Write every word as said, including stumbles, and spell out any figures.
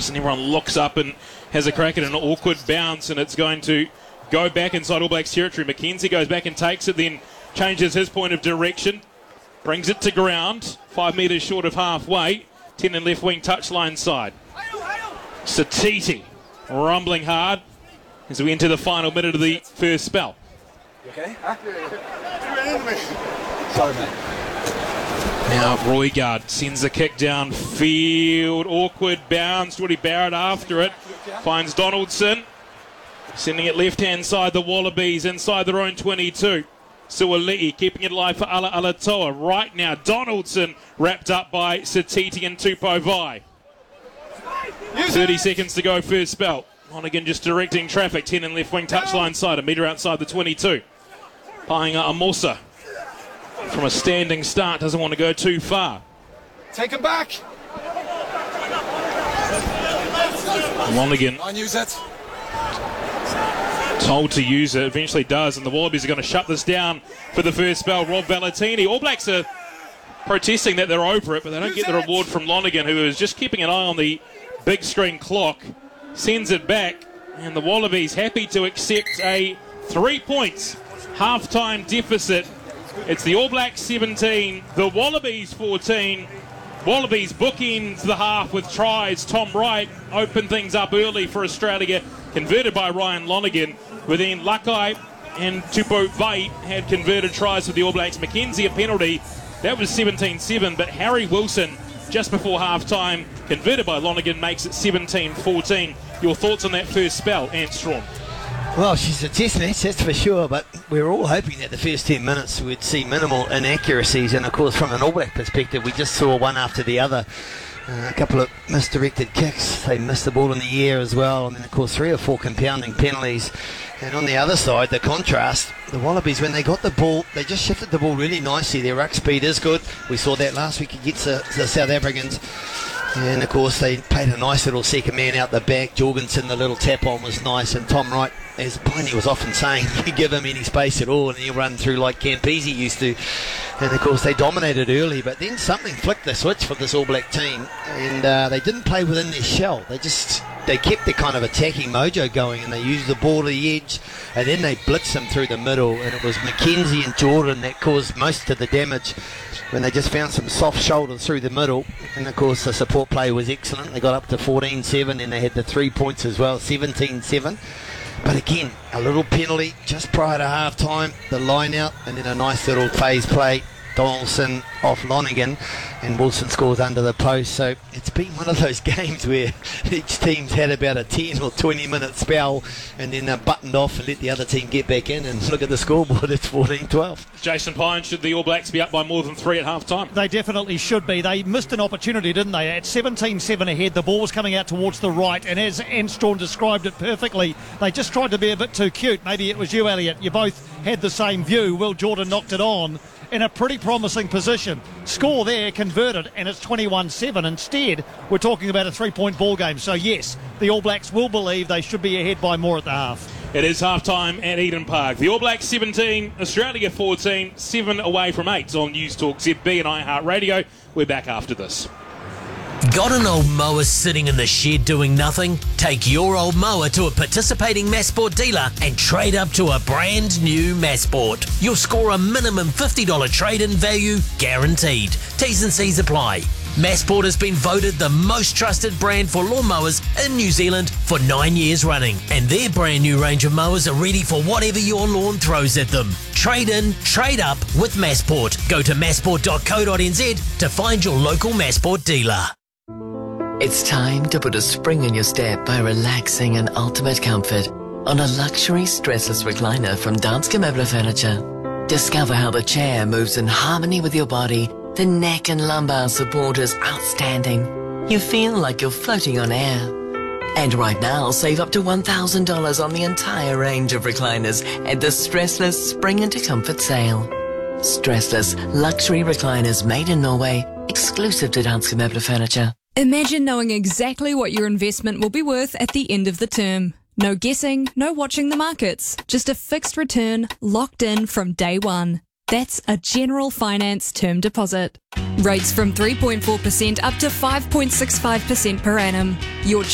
stops and everyone looks up and has a crack at an awkward bounce, and it's going to go back inside All Blacks territory. McKenzie goes back and takes it, then changes his point of direction, brings it to ground, five metres short of halfway, ten and left wing touchline side. Satiti rumbling hard as we enter the final minute of the first spell. You okay? Huh? Sorry, mate. Now Roigard sends a kick downfield, awkward bounce. Jordy Barrett after it, finds Donaldson, sending it left-hand side, the Wallabies inside their own twenty-two. Suali'i keeping it alive for Ala Alatoa. Right now, Donaldson wrapped up by Satiti and Tupovai. thirty seconds to go, first spell. Monaghan just directing traffic, ten and left wing touchline side, a metre outside the twenty-two. Painga Amosa from a standing start, doesn't want to go too far. Take him back. Monaghan I use it. told to use it, eventually does, and the Wallabies are going to shut this down for the first spell. Rob Valentini. All Blacks are protesting that they're over it, but they don't get the reward from Lonergan, who is just keeping an eye on the big screen clock. Sends it back, and the Wallabies happy to accept a three points half-time deficit. It's the All Blacks seventeen, the Wallabies fourteen. Wallabies bookends the half with tries. Tom Wright opened things up early for Australia, converted by Ryan Lonergan. But then Lakai and Tupovai had converted tries for the All Blacks. McKenzie a penalty. That was seventeen seven, but Harry Wilson, just before half-time, converted by Lonergan, makes it seventeen fourteen. Your thoughts on that first spell, Ant Strawn? Well, she's a test match, that's for sure, but we were all hoping that the first ten minutes we'd see minimal inaccuracies, and of course from an All Black perspective we just saw one after the other. Uh, a couple of misdirected kicks, they missed the ball in the air as well, and then of course three or four compounding penalties. And on the other side, the contrast, the Wallabies, when they got the ball, they just shifted the ball really nicely. Their ruck speed is good. We saw that last week against the, the South Africans. And of course they played a nice little second man out the back. Jorgensen, the little tap on was nice, and Tom Wright, as Piney was often saying, you give him any space at all and he'll run through like Campese used to. And of course they dominated early, but then something flicked the switch for this All Black team, and uh, they didn't play within their shell. They just they kept their kind of attacking mojo going, and they used the ball to the edge, and then they blitzed them through the middle, and it was McKenzie and Jordan that caused most of the damage when they just found some soft shoulders through the middle. And of course the support play was excellent. They got up to fourteen seven, and they had the three points as well, seventeen seven. But again, a little penalty just prior to half time, the line out, and then a nice little phase play. Donaldson off Lonergan, and Wilson scores under the post. So it's been one of those games where each team's had about a ten or twenty minute spell, and then they're buttoned off and let the other team get back in, and look at the scoreboard, it's fourteen twelve. Jason Pine, should the All Blacks be up by more than three at half time? They definitely should be. They missed an opportunity, didn't they? At seventeen seven ahead, the ball was coming out towards the right, and as Anstrom described it perfectly, they just tried to be a bit too cute. Maybe it was you, Elliot. You both had the same view. Will Jordan knocked it on in a pretty promising position. Score there, converted, and it's twenty-one seven. Instead, we're talking about a three-point ball game. So, yes, the All Blacks will believe they should be ahead by more at the half. It is half-time at Eden Park. The All Blacks seventeen, Australia fourteen, seven away from eight on News Talk Z B and iHeartRadio. We're back after this. Got an old mower sitting in the shed doing nothing? Take your old mower to a participating Massport dealer and trade up to a brand new Massport. You'll score a minimum fifty dollars trade-in value guaranteed. T's and C's apply. Massport has been voted the most trusted brand for lawnmowers in New Zealand for nine years running, and their brand new range of mowers are ready for whatever your lawn throws at them. Trade in, trade up with Massport. Go to massport dot co dot n z to find your local Massport dealer. It's time to put a spring in your step by relaxing in ultimate comfort on a luxury stressless recliner from Danske Møbler Furniture. Discover how the chair moves in harmony with your body. The neck and lumbar support is outstanding. You feel like you're floating on air. And right now, save up to one thousand dollars on the entire range of recliners at the Stressless Spring into Comfort sale. Stressless luxury recliners made in Norway, exclusive to Danske Møbler Furniture. Imagine knowing exactly what your investment will be worth at the end of the term. No guessing, no watching the markets, just a fixed return locked in from day one. That's a General Finance term deposit. Rates from three point four percent up to five point six five percent per annum. Your